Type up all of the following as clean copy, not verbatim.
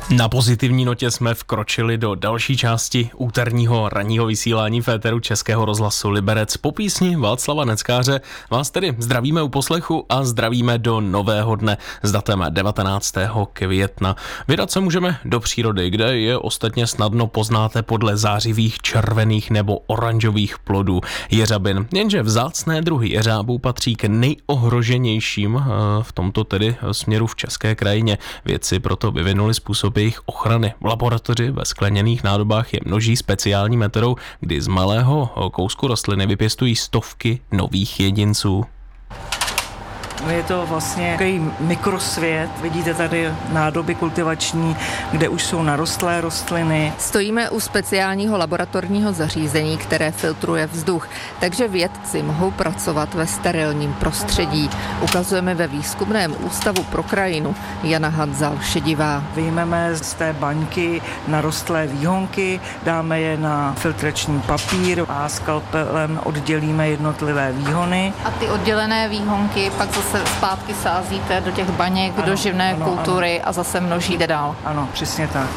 Na pozitivní notě jsme vkročili do další části úterního ranního vysílání féteru Českého rozhlasu Liberec. Po písni Václava Neckáře vás tedy zdravíme u poslechu a zdravíme do nového dne s datem 19. května. Vydat se můžeme do přírody, kde je ostatně snadno poznáte podle zářivých červených nebo oranžových plodů jeřabin. Jenže vzácné druhy jeřábů patří k nejohroženějším v tomto tedy směru v české krajině. Vědci proto vyvinuli způsob jejich ochrany. V laboratoři ve skleněných nádobách je množí speciální metodou, kdy z malého kousku rostliny vypěstují stovky nových jedinců. Je to vlastně takový mikrosvět. Vidíte tady nádoby kultivační, kde už jsou narostlé rostliny. Stojíme u speciálního laboratorního zařízení, které filtruje vzduch, takže vědci mohou pracovat ve sterilním prostředí. Ukazujeme ve výzkumném ústavu pro krajinu. Jana Hanzal-Šedivá. Vyjmeme z té baňky narostlé výhonky, dáme je na filtrační papír a skalpelem oddělíme jednotlivé výhony. A ty oddělené výhonky pak zase zpátky sázíte do těch baněk, do živné kultury a zase množíte dál. Ano, přesně tak.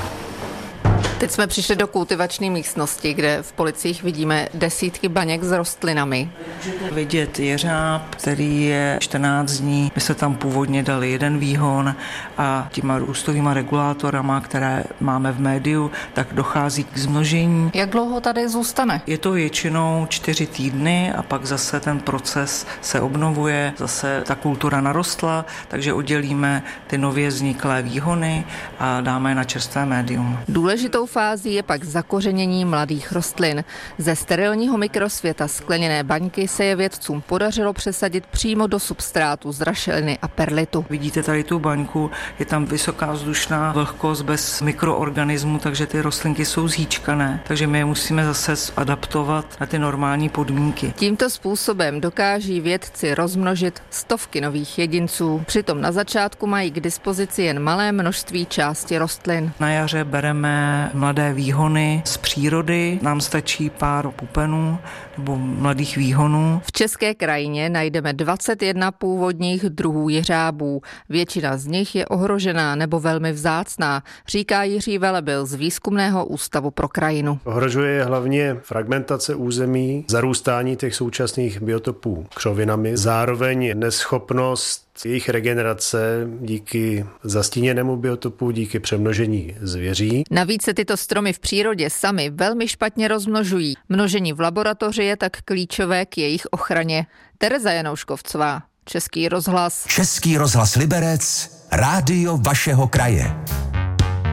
Teď jsme přišli do kultivační místnosti, kde v policích vidíme desítky baněk s rostlinami. Můžete vidět jeřáb, který je 14 dní. My jsme tam původně dali jeden výhon a těma růstovýma regulátorama, které máme v médiu, tak dochází k zmnožení. Jak dlouho tady zůstane? Je to většinou 4 týdny a pak zase ten proces se obnovuje, zase ta kultura narostla, takže oddělíme ty nově vzniklé výhony a dáme je na čerstvé médium. Důležitou fází je pak zakořenění mladých rostlin. Ze sterilního mikrosvěta skleněné baňky se je vědcům podařilo přesadit přímo do substrátu z rašeliny a perlitu. Vidíte tady tu baňku, je tam vysoká vzdušná vlhkost bez mikroorganismů, takže ty rostlinky jsou zhýčkané, takže my je musíme zase adaptovat na ty normální podmínky. Tímto způsobem dokáží vědci rozmnožit stovky nových jedinců. Přitom na začátku mají k dispozici jen malé množství části rostlin. Na jaře bereme mladé výhony z přírody, nám stačí pár pupenů nebo mladých výhonů. V české krajině najdeme 21 původních druhů jeřábů. Většina z nich je ohrožená nebo velmi vzácná, říká Jiří Velebil z Výzkumného ústavu pro krajinu. Ohrožuje hlavně fragmentace území, zarůstání těch současných biotopů křovinami, zároveň neschopnost jejich regenerace díky zastíněnému biotopu, díky přemnožení zvěří. Navíc se tyto stromy v přírodě sami velmi špatně rozmnožují. Množení v laboratoři je tak klíčové k jejich ochraně. Tereza Janouškovcová, Český rozhlas. Český rozhlas Liberec, rádio vašeho kraje.